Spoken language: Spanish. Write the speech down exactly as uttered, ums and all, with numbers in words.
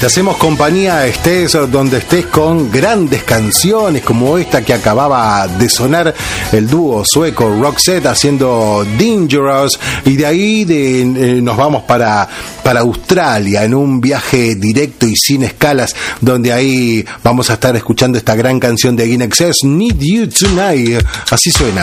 Te hacemos compañía, estés donde estés, con grandes canciones como esta que acababa de sonar, el dúo sueco Roxette haciendo Dangerous, y de ahí de, eh, nos vamos para, para Australia en un viaje directo y sin escalas, donde ahí vamos a estar escuchando esta gran canción de In Excess, Need You Tonight. Así suena.